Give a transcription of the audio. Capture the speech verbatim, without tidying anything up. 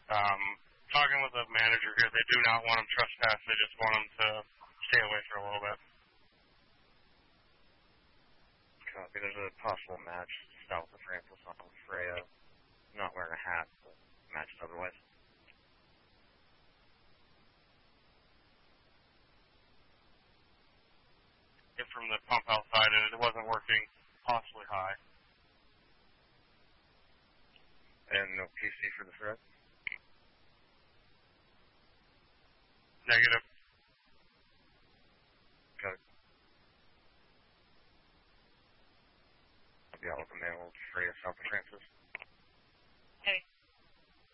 Um, talking with the manager here, they do not want him trespassed. They just want him to stay away for a little bit. Copy. There's a possible match south of Francis on Freya. Not wearing a hat, but matches otherwise. Get from the pump outside, and it wasn't working. Possibly high. And no P C for the threat? Negative. Got it. I'll be out with the mail, Freya, south of Francis.